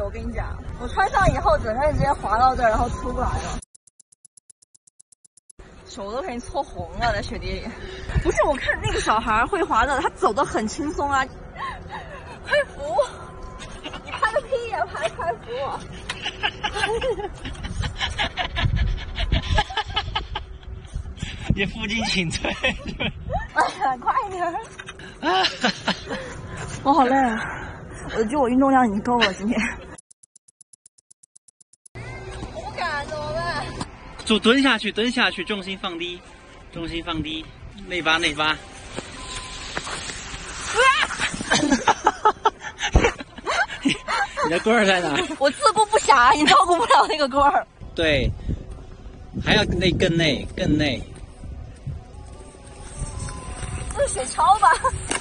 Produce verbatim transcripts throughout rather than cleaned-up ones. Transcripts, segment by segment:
我跟你讲，我穿上以后整个人直接滑到这儿，然后出不来了，手都给你搓红了，在雪地里。不是，我看那个小孩会滑的，他走得很轻松啊。快扶！你拍个屁呀、啊！拍快扶我！ 你负荆请罪。 哎呀，快点！我好累啊！我觉得我运动量已经够了，今天。我不敢，怎么办？ 就蹲下去，蹲下去，重心放低，重心放低，内八内八。你的棍儿在哪？ 我自顾不暇，你照顾不了那个棍儿。 对，还要内更内更内。 这是雪橇吧？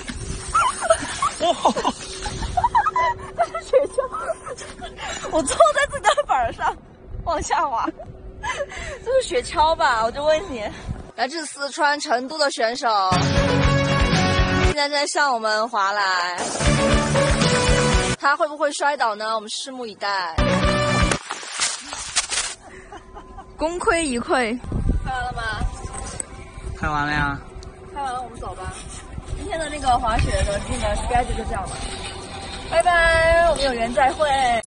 哇！ 这是雪橇。我坐在自己的板上往下滑，这是雪橇吧？我就问你，来自四川成都的选手现在在向我们滑来。他会不会摔倒呢？我们拭目以待。功亏一篑。看完了吗？ 看完了呀。 看完了，我们走吧。今天的那个滑雪的那个 schedule 就这样吧。拜拜，我们有缘再会。